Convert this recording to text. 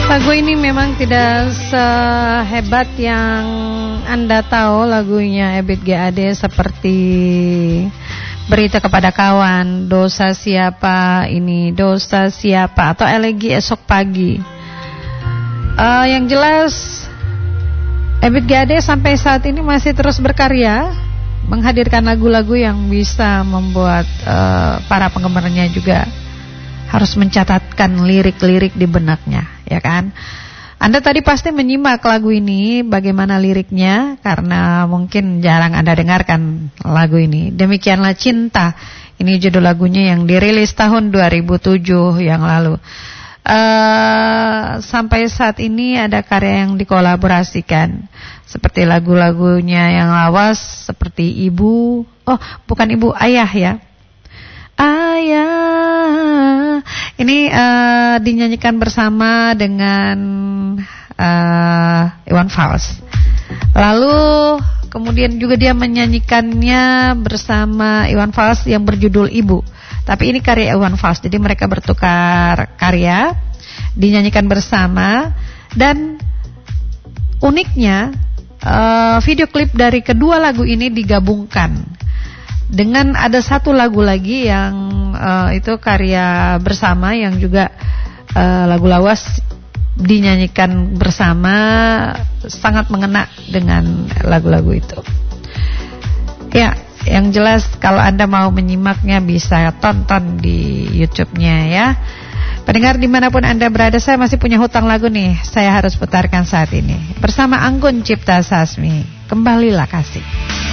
Lagu ini memang tidak sehebat yang Anda tahu lagunya Ebit GAD, seperti Berita Kepada Kawan, Dosa Siapa Ini, Dosa Siapa, atau Elegi Esok Pagi. Yang jelas Ebit GAD sampai saat ini masih terus berkarya, menghadirkan lagu-lagu yang bisa membuat para penggemarnya juga harus mencatatkan lirik-lirik di benaknya, ya kan? Anda tadi pasti menyimak lagu ini, bagaimana liriknya, karena mungkin jarang Anda dengarkan lagu ini. Demikianlah Cinta, ini judul lagunya yang dirilis tahun 2007 yang lalu. Sampai saat ini ada karya yang dikolaborasikan, seperti lagu-lagunya yang lawas, seperti Ibu, bukan Ibu, Ayah ya. Ayah, ini dinyanyikan bersama dengan Iwan Fals. Lalu kemudian juga dia menyanyikannya bersama Iwan Fals yang berjudul Ibu. Tapi ini karya Iwan Fals, jadi mereka bertukar karya, dinyanyikan bersama. Dan uniknya video klip dari kedua lagu ini digabungkan dengan ada satu lagu lagi yang itu karya bersama, yang juga lagu lawas dinyanyikan bersama, sangat mengena dengan lagu-lagu itu. Ya, yang jelas kalau Anda mau menyimaknya bisa tonton di YouTube-nya ya. Pendengar dimanapun Anda berada, saya masih punya hutang lagu nih, saya harus putarkan saat ini bersama Anggun Cipta Sasmi, Kembalilah Kasih.